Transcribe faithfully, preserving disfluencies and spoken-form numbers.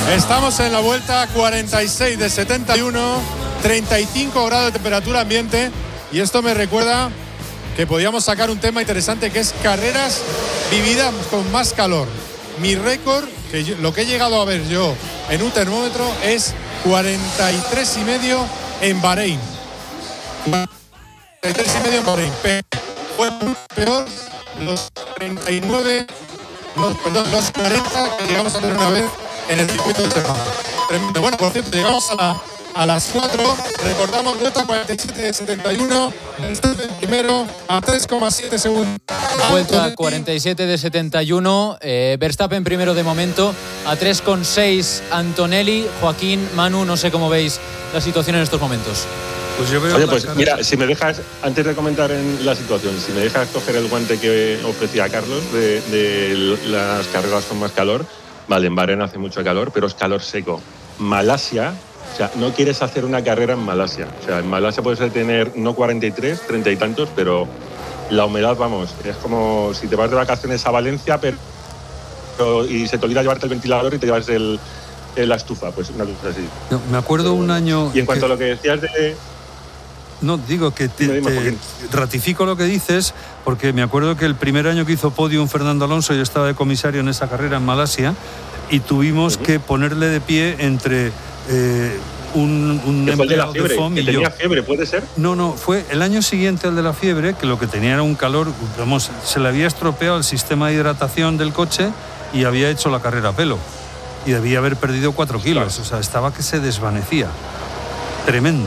Estamos en la vuelta cuarenta y seis de setenta y uno, treinta y cinco grados de temperatura ambiente, y esto me recuerda que podíamos sacar un tema interesante que es carreras vividas con más calor. Mi récord, que yo, lo que he llegado a ver yo en un termómetro, es cuarenta y tres y medio en Bahrein. cuarenta y tres y medio en Bahrein. Fue peor los treinta y nueve, los, perdón, los cuarenta que llegamos a tener una vez en el circuito de Cerrado. Tremendo. Bueno, por cierto, llegamos a, la, a las cuatro. Recordamos vuelta cuarenta y siete de setenta y uno. El primero a tres coma siete segundos. Vuelta cuarenta y siete de setenta y uno. Eh, Verstappen primero de momento. A tres coma seis Antonelli. Joaquín, Manu, no sé cómo veis la situación en estos momentos. Pues yo veo Oye, pues mira, si me dejas, antes de comentar en la situación, si me dejas coger el guante que ofrecía Carlos de, de las carreras con más calor. Vale, en Bahrein hace mucho calor, pero es calor seco. Malasia, o sea, no quieres hacer una carrera en Malasia. O sea, en Malasia puedes tener no cuarenta y tres, treinta y tantos, pero la humedad, vamos, es como si te vas de vacaciones a Valencia, pero, pero y se te olvida llevarte el ventilador y te llevas el, el, la estufa, pues una cosa así. No, me acuerdo un año... Y en cuanto que... a lo que decías de... No, digo que te, te ratifico lo que dices, porque me acuerdo que el primer año que hizo podium Fernando Alonso, yo estaba de comisario en esa carrera en Malasia, y tuvimos uh-huh. que ponerle de pie entre eh, un, un empleado de, la fiebre, de F O M que y tenía yo. fiebre, ¿puede ser? No, no, fue el año siguiente al de la fiebre, que lo que tenía era un calor, vamos, se le había estropeado el sistema de hidratación del coche y había hecho la carrera a pelo. Y debía haber perdido cuatro kilos, claro. O sea, estaba que se desvanecía. Tremendo.